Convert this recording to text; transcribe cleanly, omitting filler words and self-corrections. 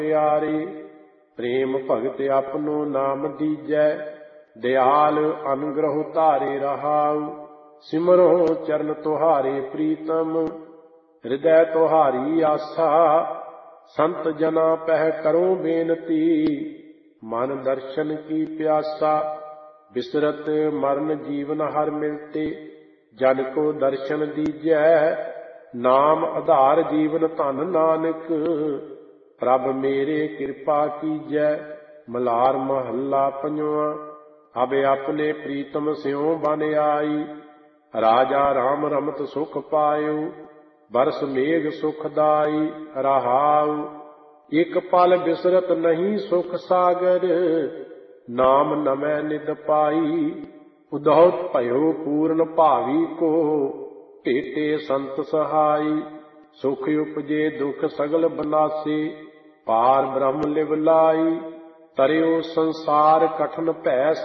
ਪਿਆਰੇ। ਪ੍ਰੇਮ ਭਗਤ ਆਪਨੋ ਨਾਮ ਦੀਜੈ, ਦਿਆਲ ਅਨਗ੍ਰਹ ਧਾਰੇ ਰਹਾਉ। ਸਿਮਰੋ ਚਰਨ ਤੁਹਾਰੇ ਪ੍ਰੀਤਮ, ਹਿਰਦੈ ਤੁਹਾਰੀ ਆਸਾ। ਸੰਤ ਜਨਾ ਪਹਿ ਕਰੋ ਬੇਨਤੀ, ਮਨ ਦਰਸ਼ਨ ਕੀ ਪਿਆਸਾ। ਬਿਸਰਤ ਮਰਨ ਜੀਵਨ ਹਰ ਮਿਲਤੇ, ਜਨ ਕੋ ਦਰਸ਼ਨ ਦੀਜੈ। ਨਾਮ ਆਧਾਰ ਜੀਵਨ ਧਨ ਨਾਨਕ, ਪ੍ਰਭ ਮੇਰੇ ਕਿਰਪਾ ਕੀਜੈ। ਮਲਾਰ ਮਹੱਲਾ ਪੰਜਵਾਂ। ਅਬ ਆਪਣੇ ਪ੍ਰੀਤਮ ਸਿਉ ਬਨ ਆਈ, ਰਾਜਾ ਰਾਮ ਰਮਤ ਸੁਖ ਪਾਇਓ। ਬਰਸ ਮੇਘ ਸੁਖਦਾਈ ਰਹਾਉ, ਇਕ ਪਲ ਬਿਸਰਤ ਨਹੀਂ ਸੁਖ ਸਾਗਰ। ਨਾਮ ਨਮੈ ਨਿਦ ਪਾਈ, ਉਦਹੁ ਭਇਓ ਪੂਰਨ ਭਾਵੀ ਕੋ। ਭੇਟੇ ਸੰਤ ਸਹਾਈ, ਸੁਖ ਉਪਜੇ ਦੁਖ ਸਗਲ ਬਨਾਸੇ। ਪਾਰ ਬ੍ਰਹਮ ਲਿਵ ਲਾਈ, ਤਰਿਓ ਸੰਸਾਰ ਕਠਨ ਭੈ